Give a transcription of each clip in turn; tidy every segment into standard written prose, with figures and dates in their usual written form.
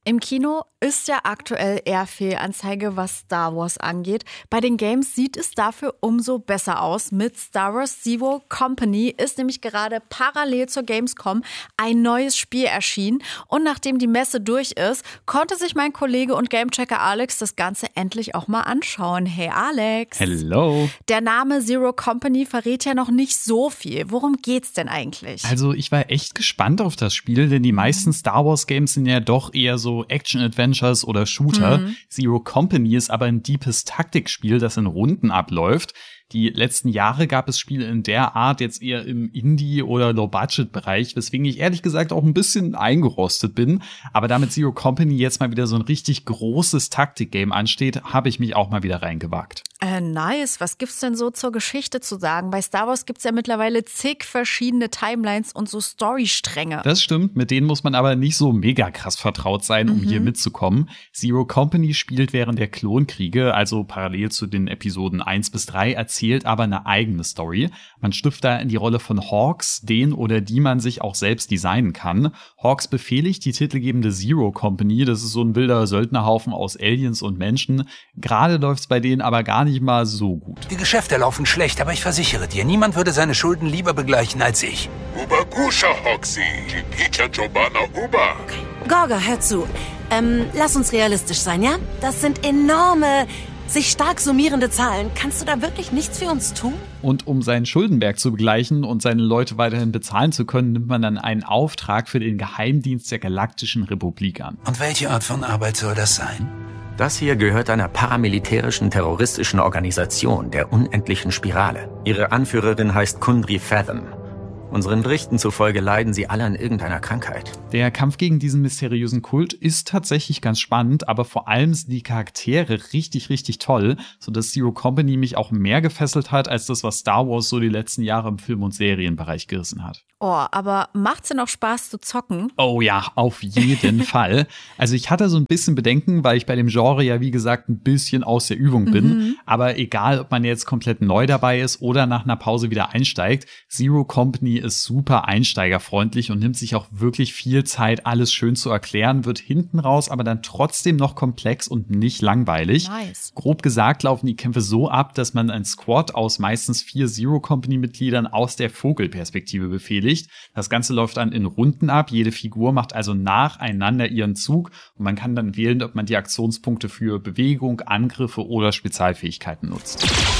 Im Kino ist ja aktuell eher Fehlanzeige, was Star Wars angeht. Bei den Games sieht es dafür umso besser aus. Mit Star Wars Zero Company ist nämlich gerade parallel zur Gamescom ein neues Spiel erschienen. Und nachdem die Messe durch ist, konnte sich mein Kollege und Gamechecker Alex das Ganze endlich auch mal anschauen. Hey Alex. Hello. Der Name Zero Company verrät ja noch nicht so viel. Worum geht's denn eigentlich? Also ich war echt gespannt auf das Spiel, denn die meisten Star Wars Games sind ja doch eher so Action-Adventures oder Shooter. Zero Company ist aber ein deepes Taktikspiel, das in Runden abläuft. Die letzten Jahre gab es Spiele in der Art jetzt eher im Indie- oder Low-Budget-Bereich, weswegen ich ehrlich gesagt auch ein bisschen eingerostet bin. Aber damit Zero Company jetzt mal wieder so ein richtig großes Taktik-Game ansteht, habe ich mich auch mal wieder reingewagt. Nice. Was gibt's denn so zur Geschichte zu sagen? Bei Star Wars gibt's ja mittlerweile zig verschiedene Timelines und so Storystränge. Das stimmt, mit denen muss man aber nicht so mega krass vertraut sein, um hier mitzukommen. Zero Company spielt während der Klonkriege, also parallel zu den Episoden 1 bis 3, erzählt aber eine eigene Story. Man schlüpft da in die Rolle von Hawks, den oder die man sich auch selbst designen kann. Hawks befehligt die titelgebende Zero Company, das ist so ein wilder Söldnerhaufen aus Aliens und Menschen. Gerade läuft's bei denen aber gar nicht mal so gut. Die Geschäfte laufen schlecht, aber ich versichere dir, niemand würde seine Schulden lieber begleichen als ich. Ubakusha Hoxie, Kikicha Jobana Uba. Gorga, hör zu. Lass uns realistisch sein, ja? Das sind enorme, sich stark summierende Zahlen. Kannst du da wirklich nichts für uns tun? Und um seinen Schuldenberg zu begleichen und seine Leute weiterhin bezahlen zu können, nimmt man dann einen Auftrag für den Geheimdienst der Galaktischen Republik an. Und welche Art von Arbeit soll das sein? Das hier gehört einer paramilitärischen terroristischen Organisation, der Unendlichen Spirale. Ihre Anführerin heißt Kundry Fathom. Unseren Berichten zufolge leiden sie alle an irgendeiner Krankheit. Der Kampf gegen diesen mysteriösen Kult ist tatsächlich ganz spannend, aber vor allem sind die Charaktere richtig, richtig toll, sodass Zero Company mich auch mehr gefesselt hat, als das, was Star Wars so die letzten Jahre im Film- und Serienbereich gerissen hat. Oh, aber macht's denn auch Spaß zu zocken? Oh ja, auf jeden Fall. Also ich hatte so ein bisschen Bedenken, weil ich bei dem Genre ja wie gesagt ein bisschen aus der Übung bin. Aber egal, ob man jetzt komplett neu dabei ist oder nach einer Pause wieder einsteigt, Zero Company ist super einsteigerfreundlich und nimmt sich auch wirklich viel Zeit, alles schön zu erklären, wird hinten raus aber dann trotzdem noch komplex und nicht langweilig. Nice. Grob gesagt laufen die Kämpfe so ab, dass man ein Squad aus meistens 4 Zero Company-Mitgliedern aus der Vogelperspektive befehligt. Das Ganze läuft dann in Runden ab. Jede Figur macht also nacheinander ihren Zug und man kann dann wählen, ob man die Aktionspunkte für Bewegung, Angriffe oder Spezialfähigkeiten nutzt.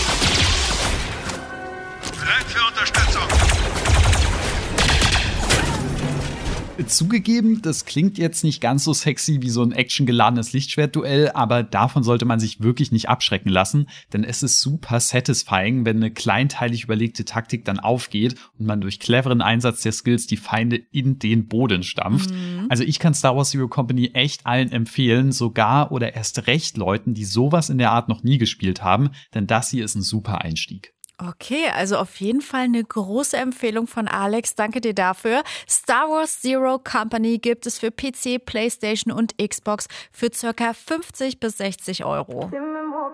Bereit für Unterstützung. Zugegeben, das klingt jetzt nicht ganz so sexy wie so ein actiongeladenes Lichtschwertduell, aber davon sollte man sich wirklich nicht abschrecken lassen, denn es ist super satisfying, wenn eine kleinteilig überlegte Taktik dann aufgeht und man durch cleveren Einsatz der Skills die Feinde in den Boden stampft. Also ich kann Star Wars Zero Company echt allen empfehlen, sogar oder erst recht Leuten, die sowas in der Art noch nie gespielt haben, denn das hier ist ein super Einstieg. Okay, also auf jeden Fall eine große Empfehlung von Alex. Danke dir dafür. Star Wars Zero Company gibt es für PC, PlayStation und Xbox für ca. 50 bis 60 Euro.